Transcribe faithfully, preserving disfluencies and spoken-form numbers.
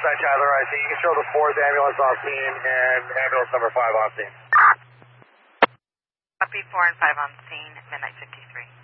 Side Tyler, I think you can show the fourth ambulance on scene and ambulance number five on scene. Copy four and five on scene, midnight fifty-three.